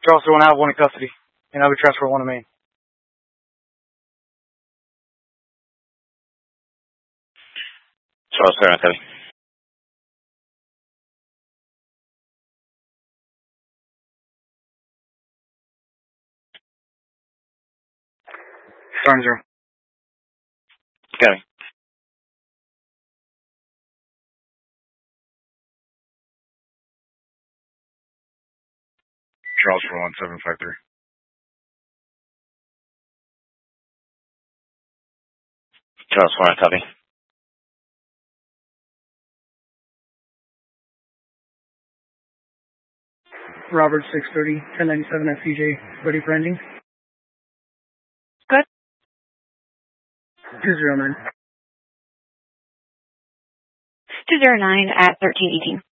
Charles 1 out, 1 in custody. And I'll be transferred 1 to Maine. Charles 7 custody. Sergeant 0. Copy. Charles 41753. Charles 4 copy. Robert 630, 1097 FCJ, ready for ending. Good. 209. 209 at 1318.